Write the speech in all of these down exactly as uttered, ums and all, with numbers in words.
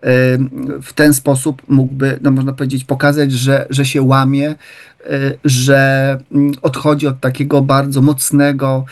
w ten sposób mógłby, no można powiedzieć, pokazać, że, że się łamie, że odchodzi od takiego bardzo mocnego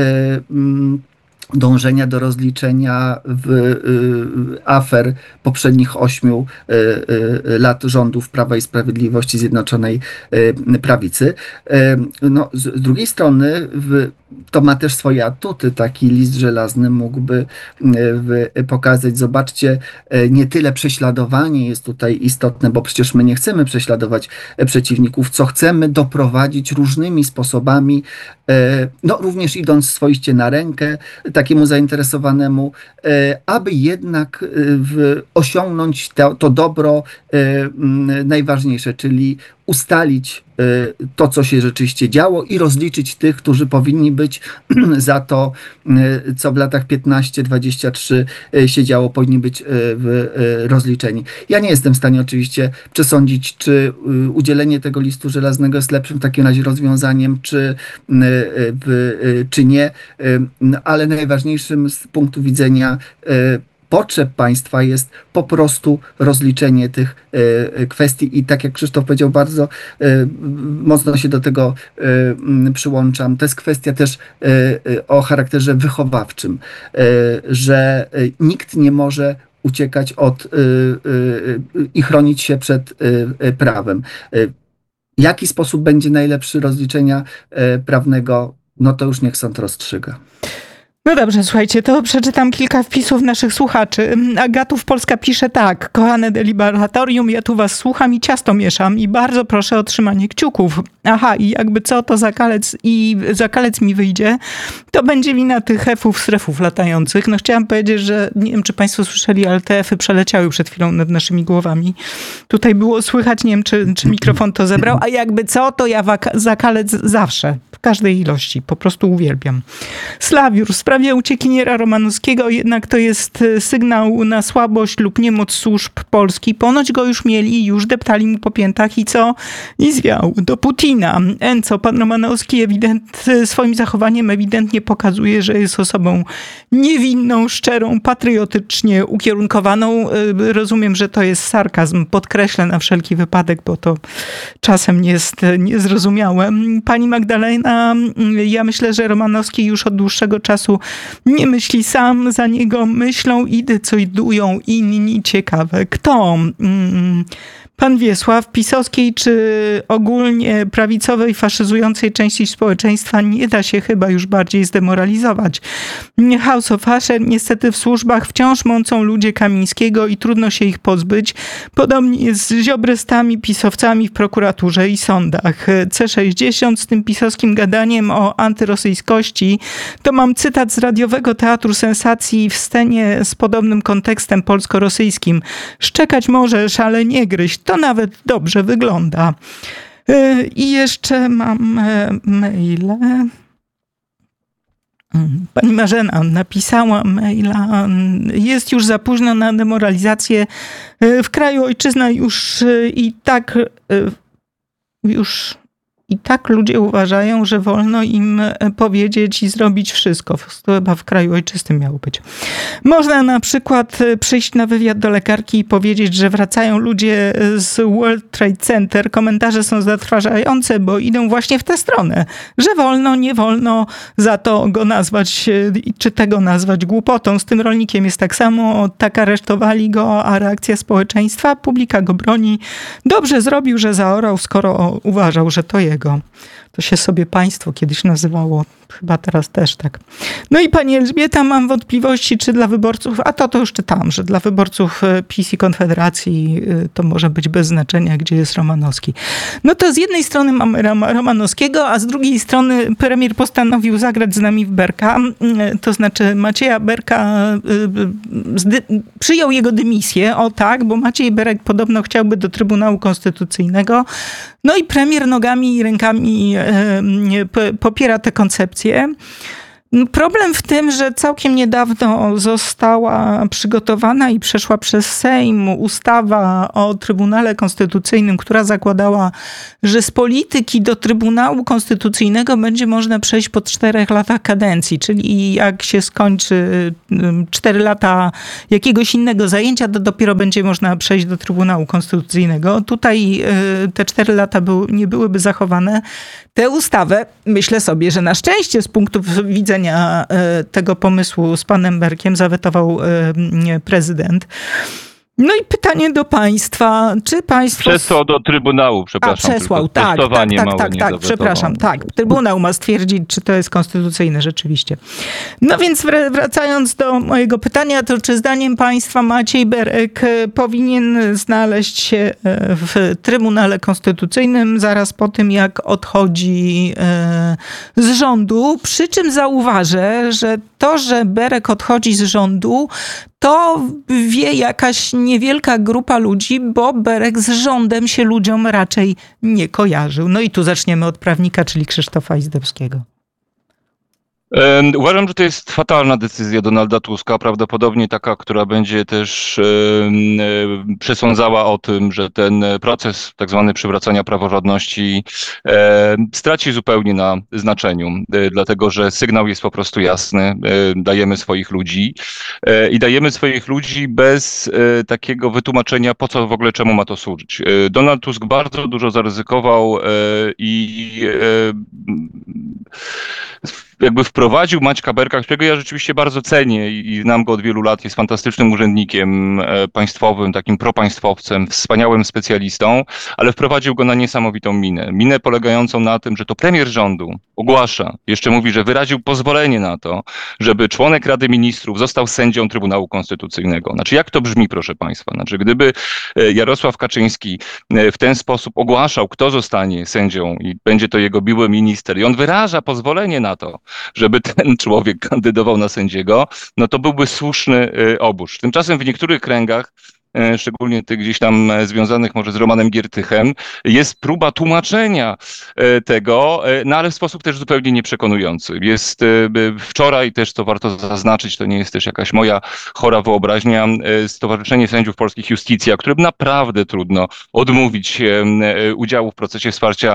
dążenia do rozliczenia w y, afer poprzednich ośmiu y, y, lat rządów Prawa i Sprawiedliwości Zjednoczonej y, Prawicy. Y, no, z, z drugiej strony w, to ma też swoje atuty. Taki list żelazny mógłby y, w, pokazać, zobaczcie, y, nie tyle prześladowanie jest tutaj istotne, bo przecież my nie chcemy prześladować y, przeciwników, co chcemy doprowadzić różnymi sposobami, y, no również idąc swoiście na rękę takiemu zainteresowanemu, aby jednak w, osiągnąć to, to dobro najważniejsze, czyli ustalić to, co się rzeczywiście działo i rozliczyć tych, którzy powinni być za to, co w latach piętnaście dwadzieścia trzy się działo, powinni być rozliczeni. Ja nie jestem w stanie oczywiście przesądzić, czy udzielenie tego listu żelaznego jest lepszym w takim razie rozwiązaniem, czy, czy nie, ale najważniejszym z punktu widzenia potrzeb państwa jest po prostu rozliczenie tych y, kwestii i tak jak Krzysztof powiedział, bardzo y, mocno się do tego y, przyłączam. To jest kwestia też y, y, o charakterze wychowawczym, y, że y, nikt nie może uciekać od y, y, i chronić się przed y, y, prawem. Y, jaki sposób będzie najlepszy rozliczenia y, prawnego, no to już niech sąd rozstrzyga. No dobrze, słuchajcie, to przeczytam kilka wpisów naszych słuchaczy. Agatów Polska pisze tak: kochane deliberatorium, ja tu was słucham i ciasto mieszam i bardzo proszę o trzymanie kciuków. Aha, i jakby co, to zakalec i zakalec mi wyjdzie, to będzie wina tych efów, strefów latających. No chciałam powiedzieć, że nie wiem, czy państwo słyszeli, ale te efy przeleciały przed chwilą nad naszymi głowami. Tutaj było słychać, nie wiem, czy, czy mikrofon to zebrał, a jakby co, to ja waka- zakalec zawsze, w każdej ilości, po prostu uwielbiam. Slawiur, w sprawie uciekiniera Romanowskiego jednak to jest sygnał na słabość lub niemoc służb Polski. Ponoć go już mieli, już deptali mu po piętach i co? I zwiał. Do Putina. Enco, pan Romanowski ewident, swoim zachowaniem ewidentnie pokazuje, że jest osobą niewinną, szczerą, patriotycznie ukierunkowaną. Rozumiem, że to jest sarkazm. Podkreślę na wszelki wypadek, bo to czasem jest niezrozumiałe. Pani Magdalena, ja myślę, że Romanowski już od dłuższego czasu nie myśli sam, za niego myślą i decydują inni. Ciekawe. Kto? Pan Wiesław, pisowskiej czy ogólnie prawicowej, faszyzującej części społeczeństwa nie da się chyba już bardziej zdemoralizować. House of Usher niestety w służbach wciąż mącą ludzie Kamińskiego i trudno się ich pozbyć. Podobnie jest z ziobrystami, pisowcami w prokuraturze i sądach. C sześćdziesiąt z tym pisowskim gadaniem o antyrosyjskości to mam cytat z radiowego Teatru Sensacji w scenie z podobnym kontekstem polsko-rosyjskim. Szczekać możesz, ale nie gryź. To nawet dobrze wygląda. I jeszcze mam maile. Pani Marzena napisała maila. Jest już za późno na demoralizację. W kraju ojczyzna już i tak już i tak ludzie uważają, że wolno im powiedzieć i zrobić wszystko. To chyba w kraju ojczystym miało być. Można na przykład przyjść na wywiad do lekarki i powiedzieć, że wracają ludzie z World Trade Center. Komentarze są zatrważające, bo idą właśnie w tę stronę. Że wolno, nie wolno za to go nazwać, czy tego nazwać głupotą. Z tym rolnikiem jest tak samo. Tak aresztowali go, a reakcja społeczeństwa, publika go broni. Dobrze zrobił, że zaorał, skoro uważał, że to jego. To się sobie państwo kiedyś nazywało, chyba teraz też tak. No i pani Elżbieta, mam wątpliwości, czy dla wyborców, a to to już czytałam, że dla wyborców PiS i Konfederacji to może być bez znaczenia, gdzie jest Romanowski. No to z jednej strony mamy Romanowskiego, a z drugiej strony premier postanowił zagrać z nami w Berka, to znaczy Macieja Berka zdy- przyjął jego dymisję, o tak, bo Maciej Berek podobno chciałby do Trybunału Konstytucyjnego. No i premier nogami i rękami popiera tę koncepcję. Problem w tym, że całkiem niedawno została przygotowana i przeszła przez Sejm ustawa o Trybunale Konstytucyjnym, która zakładała, że z polityki do Trybunału Konstytucyjnego będzie można przejść po czterech latach kadencji, czyli jak się skończy cztery lata jakiegoś innego zajęcia, to dopiero będzie można przejść do Trybunału Konstytucyjnego. Tutaj te cztery lata były, nie byłyby zachowane. Tę ustawę, myślę sobie, że na szczęście z punktu widzenia tego pomysłu z panem Berkiem zawetował prezydent. No i pytanie do państwa, czy państwo... Przesłał do Trybunału, przepraszam. A, przesłał, tak, tak, tak, tak, tak, przepraszam, tak. Trybunał ma stwierdzić, czy to jest konstytucyjne rzeczywiście. No więc wracając do mojego pytania, to czy zdaniem państwa Maciej Berek powinien znaleźć się w Trybunale Konstytucyjnym zaraz po tym, jak odchodzi z rządu, przy czym zauważę, że to, że Berek odchodzi z rządu, to wie jakaś niewielka grupa ludzi, bo Berek z rządem się ludziom raczej nie kojarzył. No i tu zaczniemy od prawnika, czyli Krzysztofa Izdebskiego. Uważam, że to jest fatalna decyzja Donalda Tuska, prawdopodobnie taka, która będzie też przesądzała o tym, że ten proces tak zwany przywracania praworządności straci zupełnie na znaczeniu, dlatego że sygnał jest po prostu jasny, dajemy swoich ludzi i dajemy swoich ludzi bez takiego wytłumaczenia, po co w ogóle, czemu ma to służyć. Donald Tusk bardzo dużo zaryzykował i jakby wprowadził Maćka Berka, którego ja rzeczywiście bardzo cenię i znam go od wielu lat, jest fantastycznym urzędnikiem państwowym, takim propaństwowcem, wspaniałym specjalistą, ale wprowadził go na niesamowitą minę. Minę polegającą na tym, że to premier rządu ogłasza, jeszcze mówi, że wyraził pozwolenie na to, żeby członek Rady Ministrów został sędzią Trybunału Konstytucyjnego. Znaczy, jak to brzmi, proszę państwa? Znaczy, gdyby Jarosław Kaczyński w ten sposób ogłaszał, kto zostanie sędzią i będzie to jego były minister i on wyraża pozwolenie na to, żeby ten człowiek kandydował na sędziego, no to byłby słuszny obóz. Tymczasem w niektórych kręgach, szczególnie tych gdzieś tam związanych może z Romanem Giertychem, jest próba tłumaczenia tego, no ale w sposób też zupełnie nieprzekonujący. Jest wczoraj też, co warto zaznaczyć, to nie jest też jakaś moja chora wyobraźnia, Stowarzyszenie Sędziów Polskich Iustitia, którym naprawdę trudno odmówić udziału w procesie wsparcia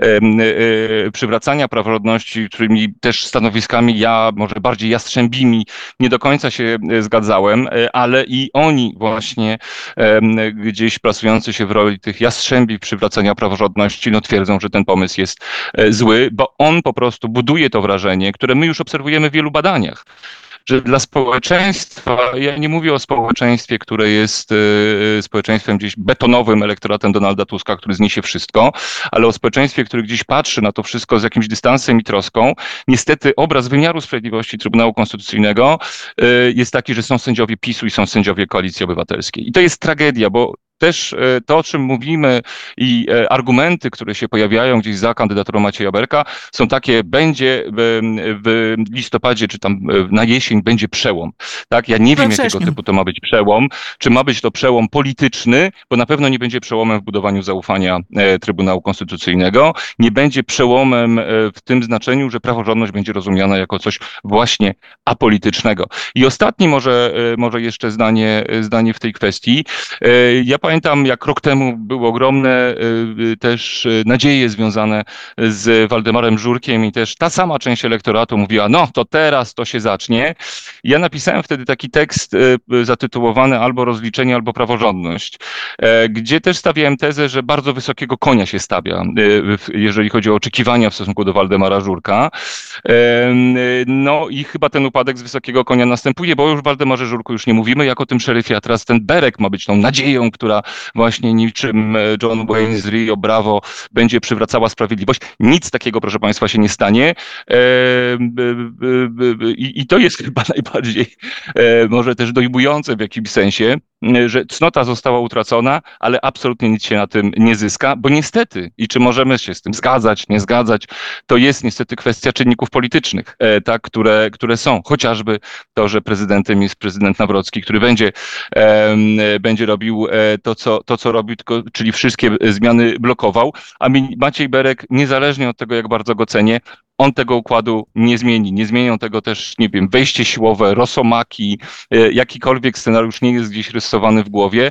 przywracania praworządności, którymi też stanowiskami ja, może bardziej jastrzębimi, nie do końca się zgadzałem, ale i oni właśnie gdzieś plasujący się w roli tych jastrzębi przywracania praworządności, no twierdzą, że ten pomysł jest zły, bo on po prostu buduje to wrażenie, które my już obserwujemy w wielu badaniach, że dla społeczeństwa, ja nie mówię o społeczeństwie, które jest y, społeczeństwem gdzieś betonowym, elektoratem Donalda Tuska, który zniesie wszystko, ale o społeczeństwie, które gdzieś patrzy na to wszystko z jakimś dystansem i troską. Niestety obraz wymiaru sprawiedliwości Trybunału Konstytucyjnego y, jest taki, że są sędziowie PiSu i są sędziowie Koalicji Obywatelskiej. I to jest tragedia, bo też to, o czym mówimy i argumenty, które się pojawiają gdzieś za kandydaturą Macieja Berka, są takie, będzie w, w listopadzie, czy tam na jesień będzie przełom. Tak? Ja nie wiem, jakiego typu to ma być przełom. Czy ma być to przełom polityczny, bo na pewno nie będzie przełomem w budowaniu zaufania Trybunału Konstytucyjnego. Nie będzie przełomem w tym znaczeniu, że praworządność będzie rozumiana jako coś właśnie apolitycznego. I ostatni może, może jeszcze zdanie, zdanie w tej kwestii. Ja pamiętam, jak rok temu były ogromne y, też nadzieje związane z Waldemarem Żurkiem i też ta sama część elektoratu mówiła, no to teraz to się zacznie. Ja napisałem wtedy taki tekst y, zatytułowany albo rozliczenie, albo praworządność, y, gdzie też stawiałem tezę, że bardzo wysokiego konia się stawia, y, jeżeli chodzi o oczekiwania w stosunku do Waldemara Żurka. Y, y, no i chyba ten upadek z wysokiego konia następuje, bo już w Waldemarze Żurku już nie mówimy jak o tym szeryfie, a teraz ten Berek ma być tą nadzieją, która właśnie niczym John Wayne z Rio Bravo będzie przywracała sprawiedliwość. Nic takiego, proszę państwa, się nie stanie. I to jest chyba najbardziej może też dojmujące w jakimś sensie, że cnota została utracona, ale absolutnie nic się na tym nie zyska, bo niestety, i czy możemy się z tym zgadzać, nie zgadzać, to jest niestety kwestia czynników politycznych, tak, które, które są. Chociażby to, że prezydentem jest prezydent Nawrocki, który będzie, będzie robił to, co, to, co robił, tylko, czyli wszystkie zmiany blokował, a Maciej Berek, niezależnie od tego, jak bardzo go cenię, on tego układu nie zmieni. Nie zmienią tego też, nie wiem, wejście siłowe, rosomaki, jakikolwiek scenariusz nie jest gdzieś rysowany w głowie,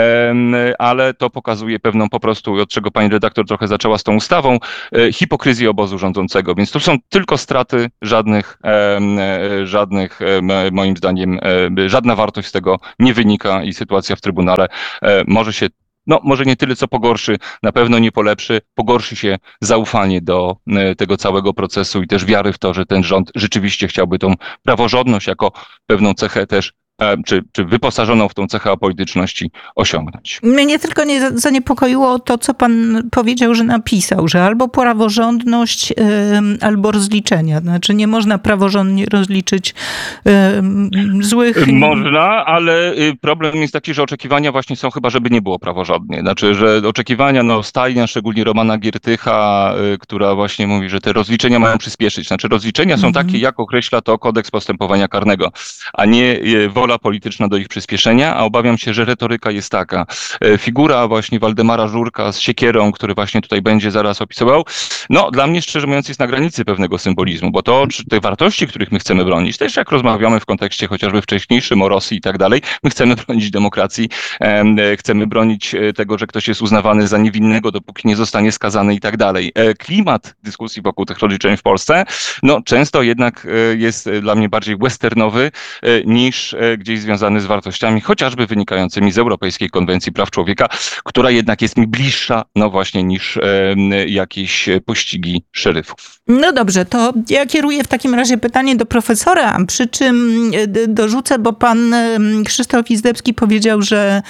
ale to pokazuje pewną po prostu, od czego pani redaktor trochę zaczęła z tą ustawą, hipokryzję obozu rządzącego. Więc to są tylko straty, żadnych, żadnych moim zdaniem, żadna wartość z tego nie wynika i sytuacja w Trybunale może się, no może nie tyle co pogorszy, na pewno nie polepszy, pogorszy się zaufanie do tego całego procesu i też wiary w to, że ten rząd rzeczywiście chciałby tą praworządność jako pewną cechę też, czy, czy wyposażoną w tą cechę apolityczności osiągnąć. Mnie nie tylko nie zaniepokoiło to, co pan powiedział, że napisał, że albo praworządność, albo rozliczenia. Znaczy nie można praworządnie rozliczyć złych... Można, ale problem jest taki, że oczekiwania właśnie są chyba, żeby nie było praworządnie. Znaczy, że oczekiwania, no Stalina, szczególnie Romana Giertycha, która właśnie mówi, że te rozliczenia mają przyspieszyć. Znaczy rozliczenia są Mhm. takie, jak określa to kodeks postępowania karnego, a nie wola polityczna do ich przyspieszenia, a obawiam się, że retoryka jest taka. Figura właśnie Waldemara Żurka z siekierą, który właśnie tutaj będzie zaraz opisywał, no dla mnie szczerze mówiąc jest na granicy pewnego symbolizmu, bo to, czy te wartości, których my chcemy bronić, też jak rozmawiamy w kontekście chociażby wcześniejszym o Rosji i tak dalej, my chcemy bronić demokracji, chcemy bronić tego, że ktoś jest uznawany za niewinnego, dopóki nie zostanie skazany i tak dalej. Klimat dyskusji wokół tych rozliczeń w Polsce, no często jednak jest dla mnie bardziej westernowy niż gdzieś związany z wartościami, chociażby wynikającymi z Europejskiej Konwencji Praw Człowieka, która jednak jest mi bliższa, no właśnie, niż e, jakieś pościgi szeryfów. No dobrze, to ja kieruję w takim razie pytanie do profesora, przy czym dorzucę, bo pan Krzysztof Izdebski powiedział, że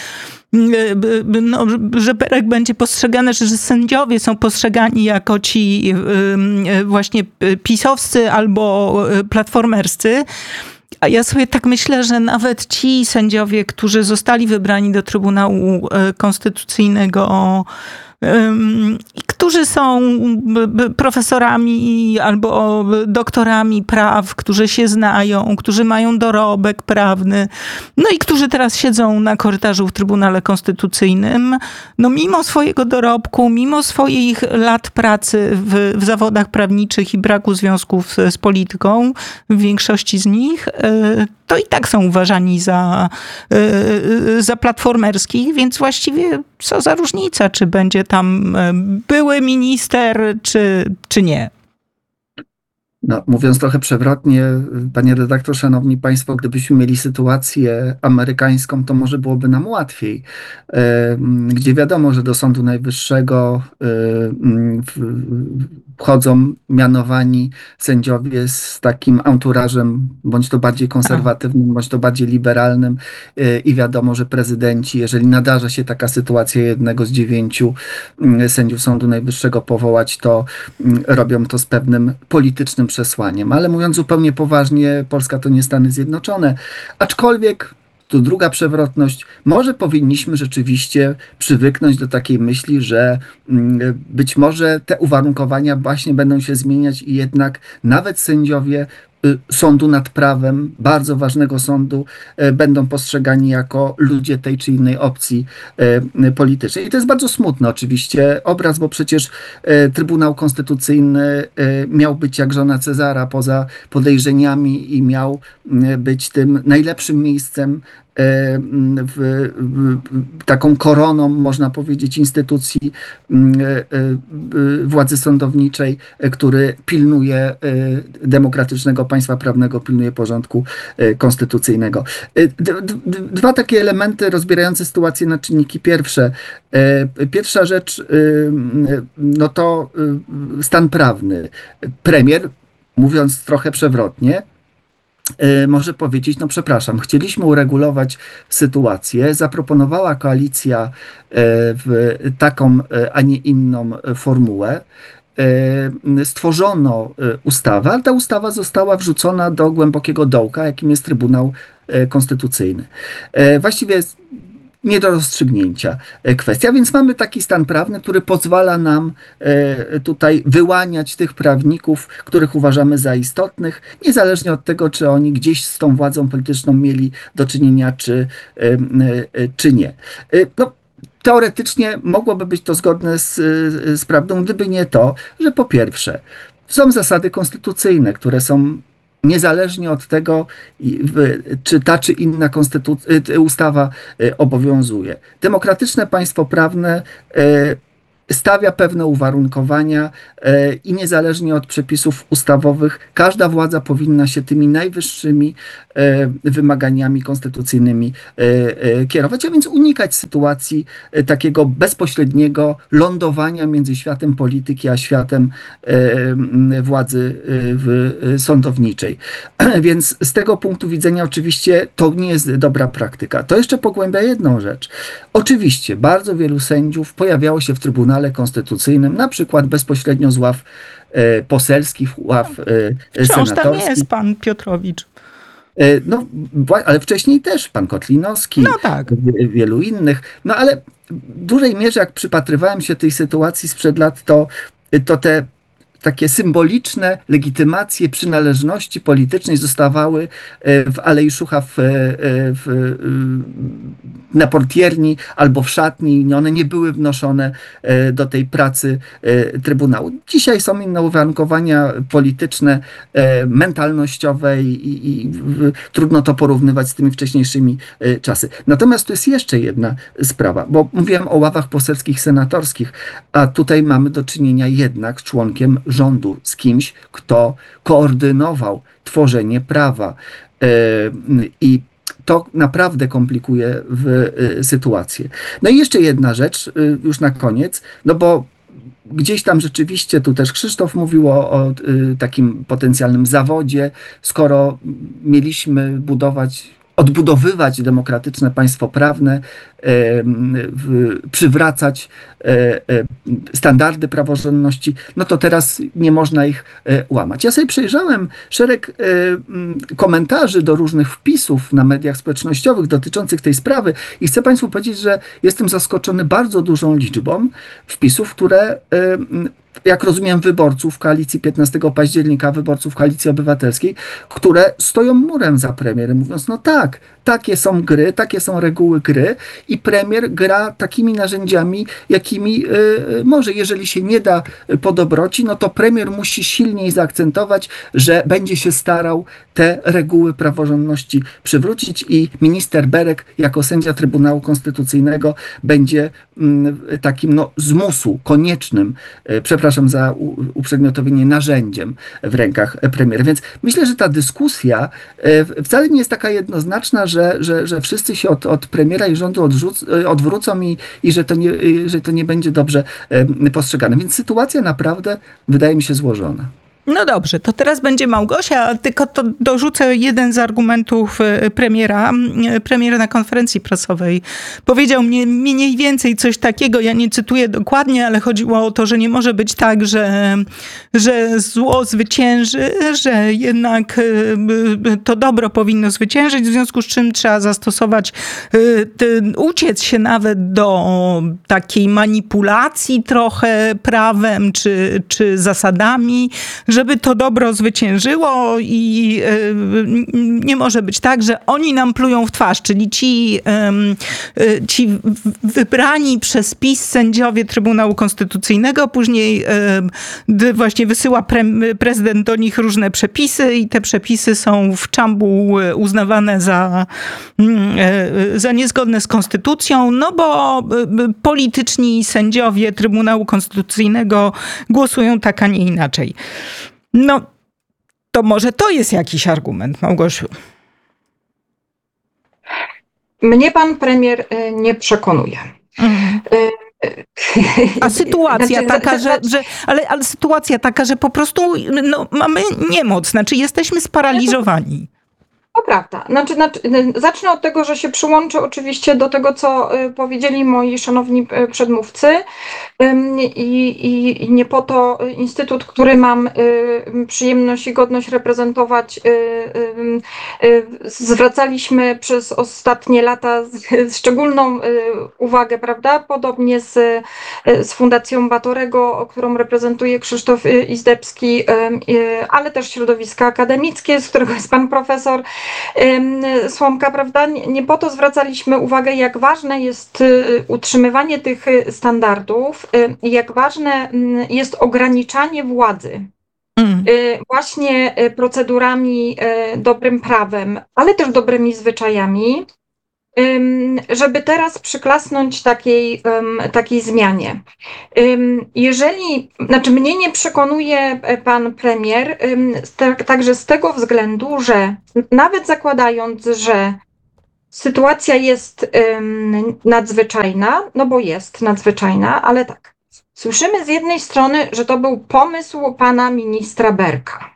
no, że Berek będzie postrzegany, że sędziowie są postrzegani jako ci właśnie pisowscy albo platformerscy. A ja sobie tak myślę, że nawet ci sędziowie, którzy zostali wybrani do Trybunału Konstytucyjnego, i którzy są profesorami albo doktorami praw, którzy się znają, którzy mają dorobek prawny, no i którzy teraz siedzą na korytarzu w Trybunale Konstytucyjnym, no mimo swojego dorobku, mimo swoich lat pracy w, w zawodach prawniczych i braku związków z, z polityką, w większości z nich, to i tak są uważani za, za platformerskich, więc właściwie co za różnica, czy będzie tam były minister, czy, czy nie. No, mówiąc trochę przewrotnie, panie redaktor, szanowni państwo, gdybyśmy mieli sytuację amerykańską, to może byłoby nam łatwiej, gdzie wiadomo, że do Sądu Najwyższego wchodzą mianowani sędziowie z takim anturażem, bądź to bardziej konserwatywnym, bądź to bardziej liberalnym i wiadomo, że prezydenci, jeżeli nadarza się taka sytuacja jednego z dziewięciu sędziów Sądu Najwyższego powołać, to robią to z pewnym politycznym przesłaniem. Ale mówiąc zupełnie poważnie, Polska to nie Stany Zjednoczone, aczkolwiek tu druga przewrotność, może powinniśmy rzeczywiście przywyknąć do takiej myśli, że być może te uwarunkowania właśnie będą się zmieniać i jednak nawet sędziowie sądu nad prawem, bardzo ważnego sądu, będą postrzegani jako ludzie tej czy innej opcji politycznej. I to jest bardzo smutny oczywiście obraz, bo przecież Trybunał Konstytucyjny miał być jak żona Cezara poza podejrzeniami i miał być tym najlepszym miejscem, W, w, taką koroną, można powiedzieć, instytucji władzy sądowniczej, który pilnuje demokratycznego państwa prawnego, pilnuje porządku konstytucyjnego. D- d- dwa takie elementy rozbierające sytuację na czynniki pierwsze. Pierwsza rzecz, no to stan prawny. Premier, mówiąc trochę przewrotnie, może powiedzieć, no przepraszam, chcieliśmy uregulować sytuację, zaproponowała koalicja w taką, a nie inną formułę, stworzono ustawę, ale ta ustawa została wrzucona do głębokiego dołka, jakim jest Trybunał Konstytucyjny. Właściwie jest nie do rozstrzygnięcia kwestia, więc mamy taki stan prawny, który pozwala nam tutaj wyłaniać tych prawników, których uważamy za istotnych, niezależnie od tego, czy oni gdzieś z tą władzą polityczną mieli do czynienia, czy, czy nie. No, teoretycznie mogłoby być to zgodne z, z prawdą, gdyby nie to, że po pierwsze, Są zasady konstytucyjne, które są niezależnie od tego, czy ta czy inna konstytu- ustawa obowiązuje. Demokratyczne państwo prawne stawia pewne uwarunkowania i niezależnie od przepisów ustawowych każda władza powinna się tymi najwyższymi wymaganiami konstytucyjnymi kierować, a więc unikać sytuacji takiego bezpośredniego lądowania między światem polityki a światem władzy sądowniczej. Więc z tego punktu widzenia oczywiście to nie jest dobra praktyka. To jeszcze pogłębia jedną rzecz. Oczywiście bardzo wielu sędziów pojawiało się w Trybunale Konstytucyjnym, na przykład bezpośrednio z ław e, poselskich, ław e, Wciąż senatorskich. tam jest pan Piotrowicz. E, no, ale wcześniej też pan Kotlinowski, No tak. wie- wielu innych. No ale w dużej mierze, jak przypatrywałem się tej sytuacji sprzed lat, to, to te takie symboliczne legitymacje przynależności politycznej zostawały w Alei Szucha w, w, na portierni albo w szatni. One nie były wnoszone do tej pracy Trybunału. Dzisiaj są inne uwarunkowania polityczne, mentalnościowe i, i, i trudno to porównywać z tymi wcześniejszymi czasy. Natomiast tu jest jeszcze jedna sprawa, bo mówiłem o ławach poselskich, senatorskich, a tutaj mamy do czynienia jednak z członkiem rządu, z kimś, kto koordynował tworzenie prawa. I to naprawdę komplikuje w sytuację. No i jeszcze jedna rzecz, już na koniec, no bo gdzieś tam rzeczywiście, tu też Krzysztof mówił o, o takim potencjalnym zawodzie, skoro mieliśmy budować odbudowywać demokratyczne państwo prawne, przywracać standardy praworządności, no to teraz nie można ich łamać. Ja sobie przejrzałem szereg komentarzy do różnych wpisów na mediach społecznościowych dotyczących tej sprawy i chcę Państwu powiedzieć, że jestem zaskoczony bardzo dużą liczbą wpisów, które, jak rozumiem, wyborców Koalicji piętnastego października, wyborców Koalicji Obywatelskiej, które stoją murem za premierem, mówiąc, no tak, takie są gry, takie są reguły gry i premier gra takimi narzędziami, jakimi y, może. Jeżeli się nie da po dobroci, no to premier musi silniej zaakcentować, że będzie się starał te reguły praworządności przywrócić i minister Berek jako sędzia Trybunału Konstytucyjnego będzie y, takim no, zmusu koniecznym, y, przepraszam za u, uprzedmiotowienie, narzędziem w rękach premiera. Więc myślę, że ta dyskusja y, wcale nie jest taka jednoznaczna, że Że, że, że wszyscy się od, od premiera i rządu odrzuc, odwrócą i, i że, to nie, że to nie będzie dobrze postrzegane. Więc sytuacja naprawdę wydaje mi się złożona. No dobrze, to teraz będzie Małgosia, tylko to dorzucę jeden z argumentów premiera. Premier na konferencji prasowej powiedział mnie mniej więcej coś takiego, ja nie cytuję dokładnie, ale chodziło o to, że nie może być tak, że, że zło zwycięży, że jednak to dobro powinno zwyciężyć, w związku z czym trzeba zastosować, uciec się nawet do takiej manipulacji trochę prawem czy, czy zasadami, żeby to dobro zwyciężyło i nie może być tak, że oni nam plują w twarz, czyli ci, ci wybrani przez PiS sędziowie Trybunału Konstytucyjnego, później właśnie wysyła pre, prezydent do nich różne przepisy i te przepisy są w czambu uznawane za, za niezgodne z konstytucją, no bo polityczni sędziowie Trybunału Konstytucyjnego głosują tak, a nie inaczej. No, to może to jest jakiś argument, Małgosiu. Mnie pan premier nie przekonuje. Mhm. A sytuacja Znaczy, taka, za- że, za- że ale, ale sytuacja taka, że po prostu no, mamy niemoc, znaczy jesteśmy sparaliżowani. To prawda. Znaczy, znaczy, zacznę od tego, że się przyłączę oczywiście do tego, co y, powiedzieli moi szanowni y, przedmówcy. Ym, I, i, I nie po to instytut, który mam y, przyjemność i godność reprezentować, y, y, y, zwracaliśmy przez ostatnie lata z, szczególną y, uwagę, prawda? Podobnie z, y, z Fundacją Batorego, którą reprezentuje Krzysztof y, Izdebski, y, y, ale też środowiska akademickie, z którego jest pan profesor Słomka, prawda? Nie, nie po to zwracaliśmy uwagę, jak ważne jest y, utrzymywanie tych y, standardów, y, jak ważne y, jest ograniczanie władzy. Mm. właśnie procedurami, dobrym prawem, ale też dobrymi zwyczajami, żeby teraz przyklasnąć takiej, takiej zmianie. Jeżeli, znaczy mnie nie przekonuje pan premier, także z tego względu, że nawet zakładając, że sytuacja jest nadzwyczajna, no bo jest nadzwyczajna, ale tak, słyszymy z jednej strony, że to był pomysł pana ministra Berka.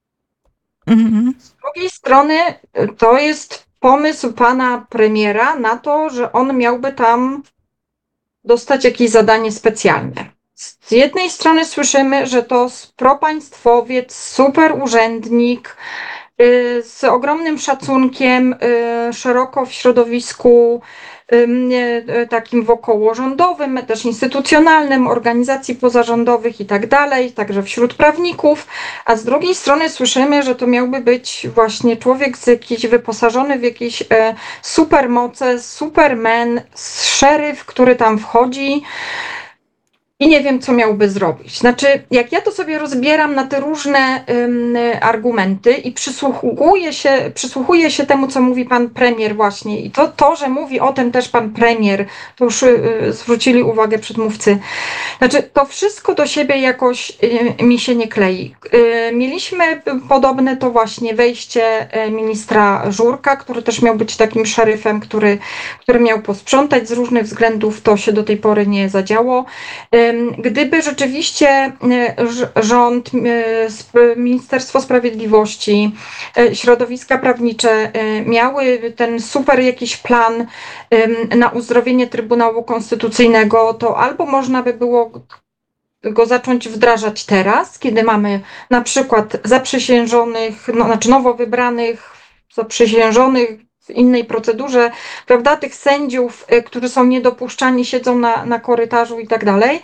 Mm. Z drugiej strony to jest pomysł pana premiera na to, że on miałby tam dostać jakieś zadanie specjalne. Z jednej strony słyszymy, że to propaństwowiec, super urzędnik, z ogromnym szacunkiem, szeroko w środowisku takim wokołorządowym, też instytucjonalnym, organizacji pozarządowych i tak dalej, także wśród prawników, a z drugiej strony słyszymy, że to miałby być właśnie człowiek z jakiś, wyposażony w jakieś supermoce, superman, szeryf, który tam wchodzi i nie wiem, co miałby zrobić. Znaczy, jak ja to sobie rozbieram na te różne um, argumenty i przysłuchuję się, przysłuchuję się temu, co mówi pan premier właśnie i to, to że mówi o tym też pan premier, to już y, zwrócili uwagę przedmówcy. Znaczy, to wszystko do siebie jakoś y, mi się nie klei. Y, mieliśmy podobne to właśnie wejście ministra Żurka, który też miał być takim szeryfem, który, który miał posprzątać z różnych względów, to się do tej pory nie zadziało. Y, Gdyby rzeczywiście rząd, Ministerstwo Sprawiedliwości, środowiska prawnicze miały ten super jakiś plan na uzdrowienie Trybunału Konstytucyjnego, to albo można by było go zacząć wdrażać teraz, kiedy mamy na przykład zaprzysiężonych, no, znaczy nowo wybranych, zaprzysiężonych w innej procedurze, prawda, tych sędziów, którzy są niedopuszczani, siedzą na, na korytarzu i tak dalej.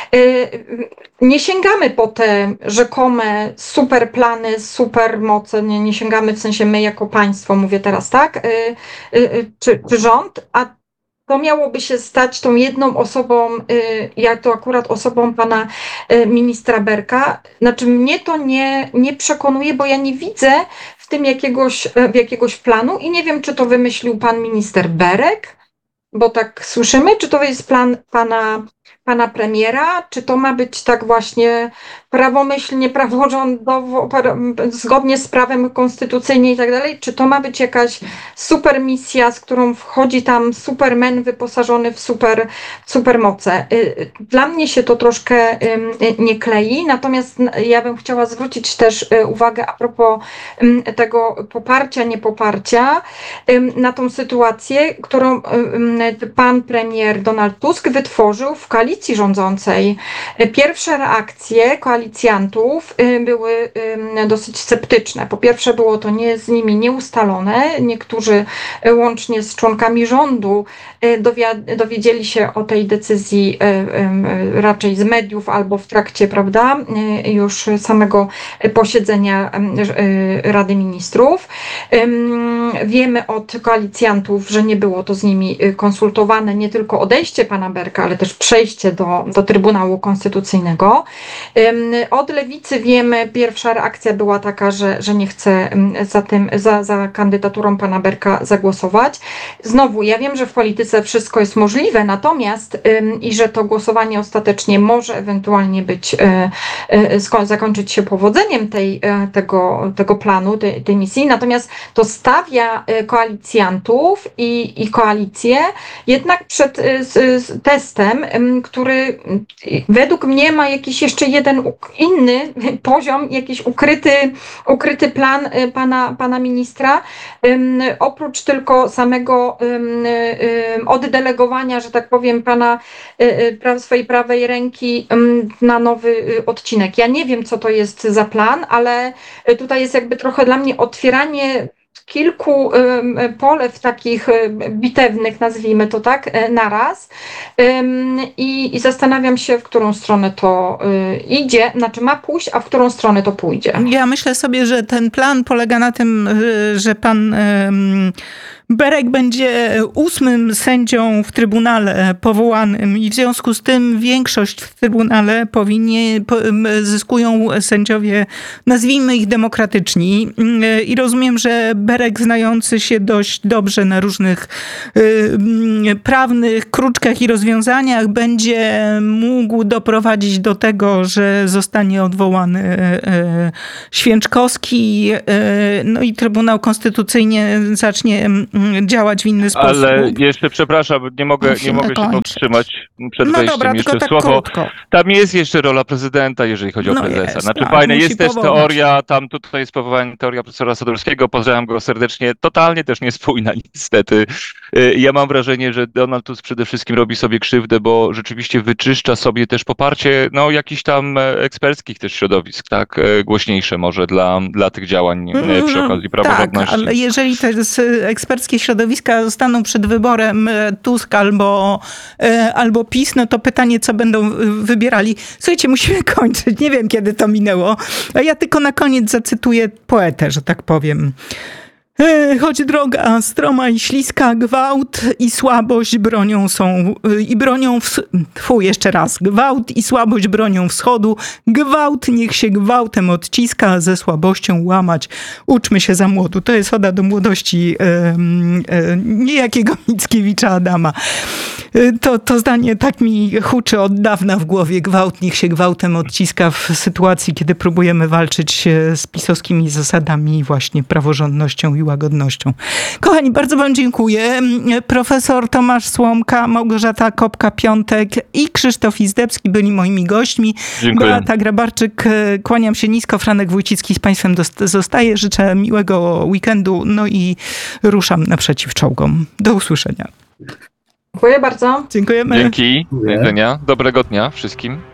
Nie sięgamy po te rzekome super plany, super moce, nie, nie sięgamy w sensie my jako państwo, mówię teraz tak, czy, czy rząd, a to miałoby się stać tą jedną osobą, jak to akurat osobą pana ministra Berka. Znaczy mnie to nie, nie przekonuje, bo ja nie widzę w tym jakiegoś, jakiegoś planu i nie wiem, czy to wymyślił pan minister Berek, bo tak słyszymy, czy to jest plan pana, pana premiera, czy to ma być tak właśnie prawomyślnie, praworządowo, zgodnie z prawem konstytucyjnie i tak dalej, czy to ma być jakaś super misja, z którą wchodzi tam superman wyposażony w super, super moce. Dla mnie się to troszkę nie klei, natomiast ja bym chciała zwrócić też uwagę a propos tego poparcia, niepoparcia na tą sytuację, którą pan premier Donald Tusk wytworzył w koalicji rządzącej. Pierwsze reakcje koalicjantów były dosyć sceptyczne. Po pierwsze było to nie, z nimi nieustalone. Niektórzy łącznie z członkami rządu dowiedzieli się o tej decyzji raczej z mediów albo w trakcie, prawda, już samego posiedzenia Rady Ministrów. Wiemy od koalicjantów, że nie było to z nimi konsultowane, nie tylko odejście pana Berka, ale też przejście do, do Trybunału Konstytucyjnego. Od Lewicy wiemy, pierwsza reakcja była taka, że, że nie chce za, tym, za, za kandydaturą pana Berka zagłosować. Znowu, ja wiem, że w polityce wszystko jest możliwe, natomiast i że to głosowanie ostatecznie może ewentualnie być, zakończyć się powodzeniem tej, tego, tego planu, tej, tej misji, natomiast to stawia koalicjantów i, i koalicję jednak przed testem, który według mnie ma jakiś jeszcze jeden inny poziom, jakiś ukryty, ukryty plan pana, pana ministra, oprócz tylko samego oddelegowania, że tak powiem, pana swojej prawej ręki na nowy odcinek. Ja nie wiem, co to jest za plan, ale tutaj jest jakby trochę dla mnie otwieranie kilku polew takich bitewnych, nazwijmy to tak, naraz i, i zastanawiam się, w którą stronę to idzie, znaczy ma pójść, a w którą stronę to pójdzie. Ja myślę sobie, że ten plan polega na tym, że pan Berek będzie ósmym sędzią w Trybunale powołanym i w związku z tym większość w Trybunale powinien, po, zyskują sędziowie, nazwijmy ich demokratyczni. I rozumiem, że Berek, znający się dość dobrze na różnych y, prawnych kruczkach i rozwiązaniach, będzie mógł doprowadzić do tego, że zostanie odwołany y, Święczkowski, y, no i Trybunał Konstytucyjny zacznie działać w inny sposób. Ale jeszcze, przepraszam, nie mogę, nie mogę się powstrzymać przed no wejściem. dobra, jeszcze tylko tak słowo. Krótko. Tam jest jeszcze rola prezydenta, jeżeli chodzi o No prezesa. jest, Znaczy tak, fajne, musi jest też powołać. teoria, tam tutaj jest powołana teoria profesora Sadurskiego, pozdrawiam go serdecznie, totalnie też niespójna niestety. Ja mam wrażenie, że Donald Tusk przede wszystkim robi sobie krzywdę, bo rzeczywiście wyczyszcza sobie też poparcie, no jakichś tam eksperckich też środowisk, tak, głośniejsze może dla, dla tych działań przy okazji praworządności. Tak, ale jeżeli te eksperckie środowiska zostaną przed wyborem Tusk albo, albo PiS, no to pytanie, co będą wybierali. Słuchajcie, musimy kończyć. Nie wiem, kiedy to minęło. Ja tylko na koniec zacytuję poetę, że tak powiem. Choć droga stroma i śliska, gwałt i słabość bronią są i bronią, w, fu, jeszcze raz, gwałt i słabość bronią wschodu, gwałt niech się gwałtem odciska, ze słabością łamać, uczmy się za młodu. To jest oda do młodości e, e, niejakiego Mickiewicza Adama. To, to zdanie tak mi huczy od dawna w głowie. Gwałt niech się gwałtem odciska w sytuacji, kiedy próbujemy walczyć z pisowskimi zasadami, właśnie praworządnością i łagodnością. Kochani, bardzo wam dziękuję. Profesor Tomasz Słomka, Małgorzata Kopka-Piątek i Krzysztof Izdebski byli moimi gośćmi. Dziękuję. Beata Grabarczyk, kłaniam się nisko. Franek Wójcicki z państwem zostaje. Życzę miłego weekendu, no i ruszam naprzeciw czołgom. Do usłyszenia. Dziękuję bardzo. Dziękujemy. Dzięki, do widzenia, dobrego dnia wszystkim.